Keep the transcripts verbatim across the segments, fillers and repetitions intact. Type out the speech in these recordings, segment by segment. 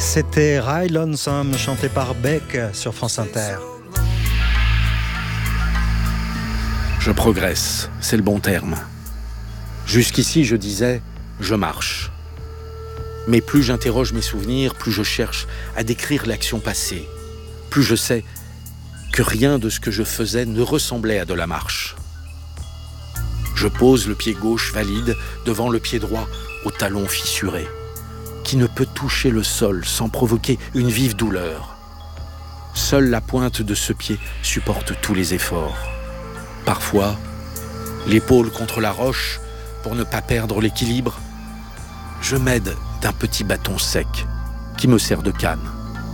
C'était Ride Lonesome, chanté par Beck sur France Inter. Je progresse, c'est le bon terme. Jusqu'ici, je disais, je marche. Mais plus j'interroge mes souvenirs, plus je cherche à décrire l'action passée. Plus je sais que rien de ce que je faisais ne ressemblait à de la marche. Je pose le pied gauche valide devant le pied droit au talon fissuré, qui ne peut toucher le sol sans provoquer une vive douleur. Seule la pointe de ce pied supporte tous les efforts. Parfois, l'épaule contre la roche, pour ne pas perdre l'équilibre, je m'aide d'un petit bâton sec qui me sert de canne.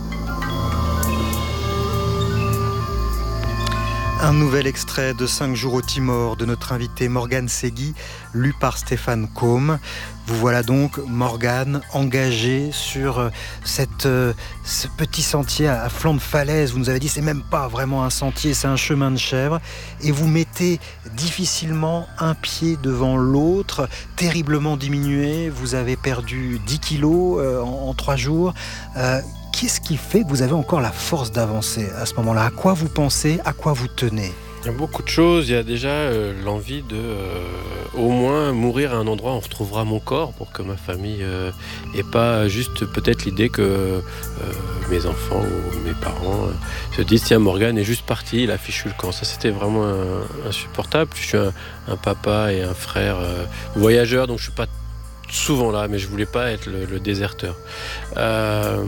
Un nouvel extrait de cinq jours au Timor de notre invité Morgane Segui, lu par Stéphane Côme. Vous voilà donc, Morgane, engagée sur cette, euh, ce petit sentier à flanc de falaise. Vous nous avez dit, c'est même pas vraiment un sentier, c'est un chemin de chèvre. Et vous mettez difficilement un pied devant l'autre, terriblement diminué. Vous avez perdu dix kilos euh, en, en trois jours. Euh, Qu'est-ce qui fait que vous avez encore la force d'avancer à ce moment-là ? À quoi vous pensez ? À quoi vous tenez ? Il y a beaucoup de choses. Il y a déjà euh, l'envie de euh, au moins mourir à un endroit où on retrouvera mon corps pour que ma famille euh, ait pas juste peut-être l'idée que euh, mes enfants ou mes parents euh, se disent tiens, Morgane est juste parti, il a fichu le camp. Ça, c'était vraiment un, insupportable. Je suis un, un papa et un frère euh, voyageurs, donc je suis pas souvent là, mais je voulais pas être le, le déserteur. Euh,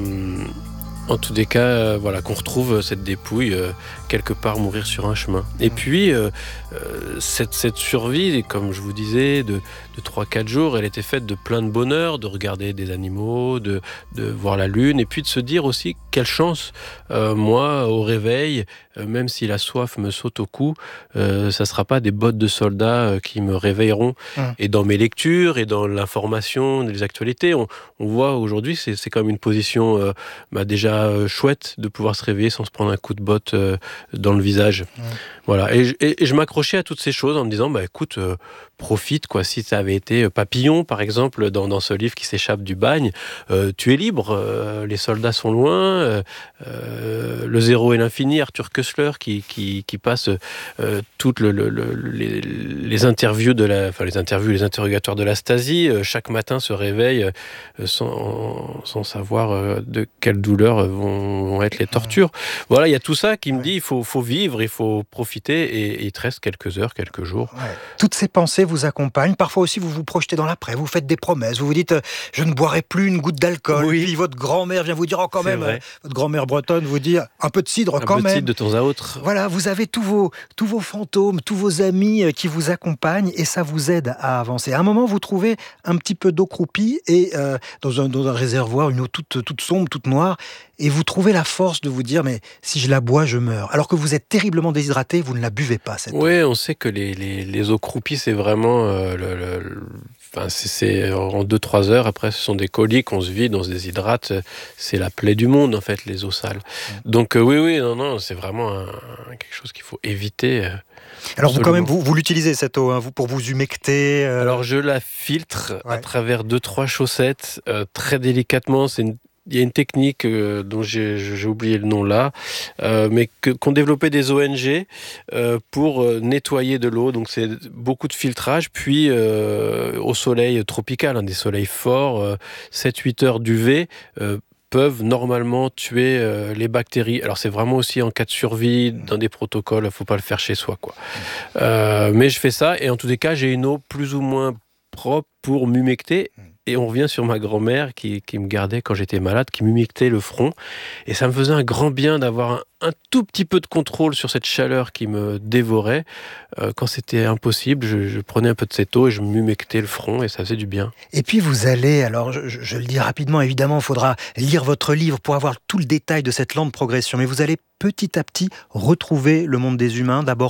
en tous les cas, euh, voilà, qu'on retrouve cette dépouille euh, quelque part mourir sur un chemin. Et puis euh, euh, cette, cette survie, comme je vous disais, de, de trois quatre jours, elle était faite de plein de bonheur, de regarder des animaux, de, de voir la lune, et puis de se dire aussi quelle chance, euh, moi, au réveil, euh, même si la soif me saute au cou, euh, ça ne sera pas des bottes de soldats euh, qui me réveilleront. Mmh. Et dans mes lectures et dans l'information, les actualités, on, on voit aujourd'hui, c'est, c'est quand même une position euh, bah, déjà euh, chouette de pouvoir se réveiller sans se prendre un coup de botte euh, dans le visage. Mmh. Voilà. Et, et, et je m'accrochais à toutes ces choses en me disant, bah écoute, euh, profite, quoi. Si ça avait été Papillon, par exemple, dans, dans ce livre qui s'échappe du bagne, euh, tu es libre, euh, les soldats sont loin, euh, euh, le zéro et l'infini, Arthur Koestler qui, qui, qui passe euh, toutes le, le, le, les, les interviews de la, enfin les interviews, les interrogatoires de la Stasi, euh, chaque matin se réveille euh, sans, sans savoir euh, de quelle douleur vont, vont être les tortures. Voilà, il y a tout ça qui me dit, il faut, faut vivre, il faut profiter, et, et il te reste quelques heures, quelques jours. Ouais. Toutes ces pensées vous accompagnent. Parfois aussi, vous vous projetez dans l'après, vous faites des promesses, vous vous dites euh, « je ne boirai plus une goutte d'alcool ». Oui. Puis votre grand-mère vient vous dire « oh, quand même euh, », votre grand-mère bretonne vous dit « un peu de cidre un quand même ». Un peu de cidre de temps à autre. Voilà, vous avez tous vos, tous vos fantômes, tous vos amis euh, qui vous accompagnent, et ça vous aide à avancer. À un moment, vous trouvez un petit peu d'eau croupie, et euh, dans, un, dans un réservoir, une eau toute, toute sombre, toute noire, et vous trouvez la force de vous dire « mais si je la bois, je meurs ». Alors que vous êtes terriblement déshydraté, vous ne la buvez pas, cette eau. Oui, on sait que les, les, les eaux croupies, c'est vraiment... Euh, le, le, le... Enfin, c'est, c'est en deux trois heures, après, ce sont des coliques, on se vide, on se déshydrate. C'est la plaie du monde, en fait, les eaux sales. Mmh. Donc, euh, oui, oui, non, non, c'est vraiment un, quelque chose qu'il faut éviter. Euh, Alors, vous, quand même, vous, vous l'utilisez, cette eau, hein, vous, pour vous humecter euh... Alors, je la filtre ouais. à travers deux trois chaussettes, euh, très délicatement. C'est une Il y a une technique euh, dont j'ai, j'ai oublié le nom là, euh, mais que, qu'ont développé des O N G euh, pour euh, nettoyer de l'eau. Donc c'est beaucoup de filtrage, puis euh, au soleil tropical, hein, des soleils forts, euh, sept huit heures d'U V, euh, peuvent normalement tuer euh, les bactéries. Alors c'est vraiment aussi en cas de survie, dans des protocoles, il ne faut pas le faire chez soi, quoi. Euh, mais je fais ça, et en tous les cas, j'ai une eau plus ou moins propre pour m'humecter. Et on revient sur ma grand-mère qui, qui me gardait quand j'étais malade, qui m'humectait le front. Et ça me faisait un grand bien d'avoir un, un tout petit peu de contrôle sur cette chaleur qui me dévorait. Euh, quand c'était impossible, je, je prenais un peu de cette eau et je m'humectais le front, et ça faisait du bien. Et puis vous allez, alors je, je, je le dis rapidement, évidemment, il faudra lire votre livre pour avoir tout le détail de cette lente progression. Mais vous allez petit à petit retrouver le monde des humains. D'abord,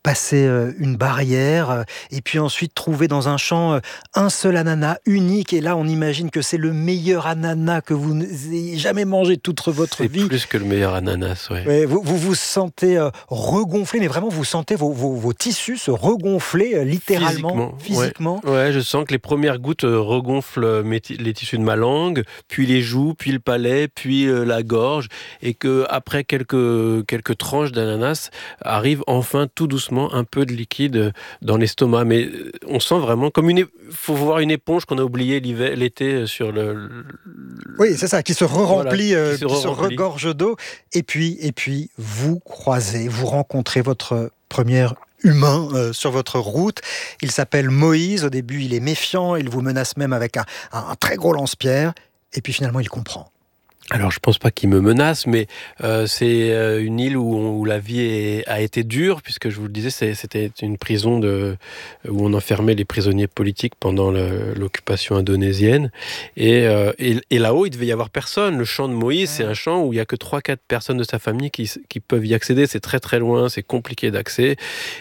passer une barrière et puis ensuite trouver dans un champ un seul ananas unique. Et là, on imagine que c'est le meilleur ananas que vous n'ayez jamais mangé toute votre c'est vie. C'est plus que le meilleur ananas, ouais. Ouais, vous, vous vous sentez regonflé, mais vraiment vous sentez vos, vos, vos tissus se regonfler littéralement, physiquement. physiquement. Ouais. ouais, je sens que les premières gouttes regonflent mes t- les tissus de ma langue, puis les joues, puis le palais, puis euh, la gorge, et que après quelques quelques tranches d'ananas arrive enfin tout doucement un peu de liquide dans l'estomac. Mais on sent vraiment comme une, é- faut voir une éponge qu'on a oubliée l'hiver, l'été sur le. le... Oui, c'est ça, qui se re-remplit, voilà, euh, qui se, qui se re-remplit. regorge d'eau. Et puis, et puis, vous croisez, vous rencontrez votre premier humain euh, sur votre route. Il s'appelle Moïse. Au début, il est méfiant. Il vous menace même avec un, un, un très gros lance-pierre. Et puis finalement, il comprend. Alors, je pense pas qu'il me menace, mais euh, c'est euh, une île où, on, où la vie est, a été dure, puisque je vous le disais, c'est, c'était une prison de, où on enfermait les prisonniers politiques pendant le, l'occupation indonésienne. Et, euh, et, et là-haut, il devait y avoir personne. Le champ de Moïse, c'est un champ où il y a que trois quatre personnes de sa famille qui, qui peuvent y accéder. C'est très très loin, c'est compliqué d'accès.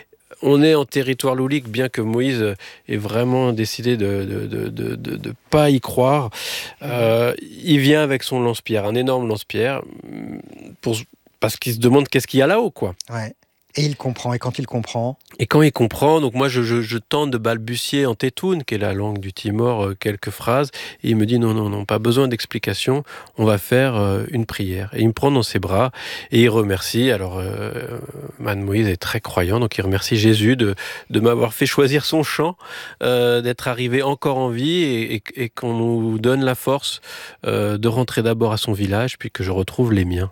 On est en territoire loulique, bien que Moïse ait vraiment décidé de de, de, de, de, de pas y croire. Euh, il vient avec son lance-pierre, un énorme lance-pierre, pour, parce qu'il se demande qu'est-ce qu'il y a là-haut, quoi. Ouais. Et il comprend. Et quand il comprend... Et quand il comprend, donc moi je, je, je tente de balbutier en tétoune, qui est la langue du Timor, euh, quelques phrases, et il me dit non, non, non, pas besoin d'explication, on va faire euh, une prière. Et il me prend dans ses bras, et il remercie, alors euh, Man Moïse est très croyant, donc il remercie Jésus de, de m'avoir fait choisir son chant, euh, d'être arrivé encore en vie, et, et, et qu'on nous donne la force euh, de rentrer d'abord à son village, puis que je retrouve les miens.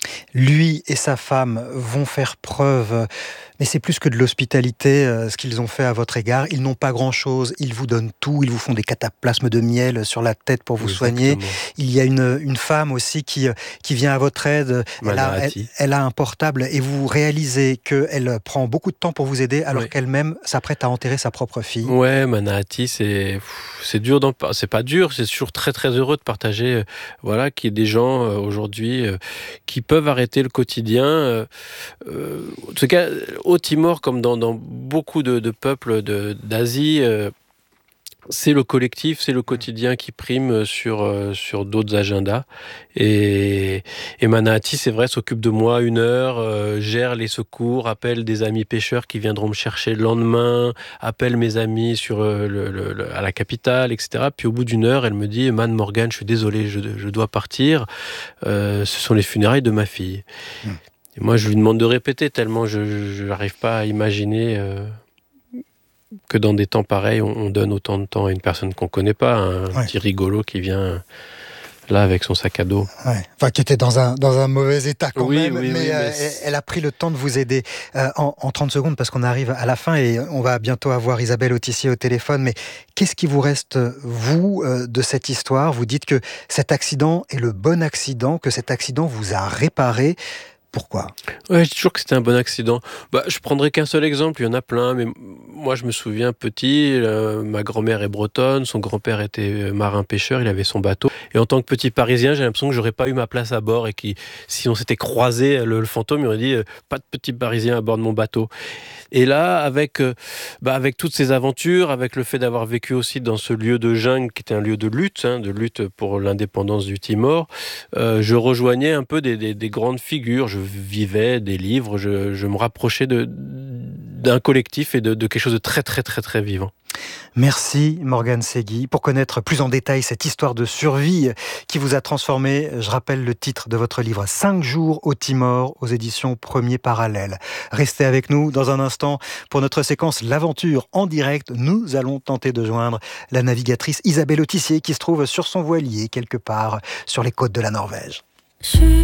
Lui et sa femme vont faire preuve, mais c'est plus que de l'hospitalité, euh, ce qu'ils ont fait à votre égard. Ils n'ont pas grand-chose, ils vous donnent tout, ils vous font des cataplasmes de miel sur la tête pour vous Exactement. soigner. Il y a une, une femme aussi qui, qui vient à votre aide, elle a, elle, elle a un portable et vous réalisez qu'elle prend beaucoup de temps pour vous aider alors ouais. qu'elle-même s'apprête à enterrer sa propre fille. Ouais, Manahati, c'est, c'est dur d'en parler, c'est pas dur, c'est toujours très très heureux de partager, euh, voilà, qu'il y ait des gens euh, aujourd'hui euh, qui peuvent arrêter le quotidien. Euh, euh, en tout cas, au Timor, comme dans, dans beaucoup de, de peuples de, d'Asie, euh, c'est le collectif, c'est le quotidien qui prime sur, euh, sur d'autres agendas. Et, et Manahati, c'est vrai, s'occupe de moi une heure, euh, gère les secours, appelle des amis pêcheurs qui viendront me chercher le lendemain, appelle mes amis sur, euh, le, le, le, à la capitale, et cetera. Puis au bout d'une heure, elle me dit « Man Morgan, je suis désolé, je, je dois partir. Euh, ce sont les funérailles de ma fille. Mmh. » Et moi, je lui demande de répéter tellement je n'arrive pas à imaginer... Euh, que dans des temps pareils, on, on donne autant de temps à une personne qu'on ne connaît pas, un ouais. petit rigolo qui vient là avec son sac à dos. Ouais. Enfin, qui était dans un, dans un mauvais état quand oui, même, oui, mais, oui, euh, mais elle a pris le temps de vous aider. Euh, en, en trente secondes, parce qu'on arrive à la fin et on va bientôt avoir Isabelle Autissier au téléphone, mais qu'est-ce qui vous reste, vous, euh, de cette histoire ? Vous dites que cet accident est le bon accident, que cet accident vous a réparé. Pourquoi ? Ouais, je dis toujours que c'était un bon accident. Bah, je prendrai qu'un seul exemple, il y en a plein, mais moi je me souviens petit, euh, ma grand-mère est bretonne, son grand-père était marin-pêcheur, il avait son bateau. Et en tant que petit Parisien, j'ai l'impression que j'aurais pas eu ma place à bord et que si on s'était croisé, le, le fantôme il aurait dit euh, pas de petit Parisien à bord de mon bateau. Et là, avec, euh, bah, avec toutes ces aventures, avec le fait d'avoir vécu aussi dans ce lieu de jungle qui était un lieu de lutte, hein, de lutte pour l'indépendance du Timor, euh, je rejoignais un peu des, des, des grandes figures. Je vivais des livres, je, je me rapprochais de, d'un collectif et de, de quelque chose de très très très très vivant. Merci Morgan Segui. Pour connaître plus en détail cette histoire de survie qui vous a transformé, je rappelle le titre de votre livre « cinq jours au Timor » aux éditions Premier Parallèle. Restez avec nous dans un instant pour notre séquence L'Aventure en direct. Nous allons tenter de joindre la navigatrice Isabelle Autissier qui se trouve sur son voilier quelque part sur les côtes de la Norvège. Je...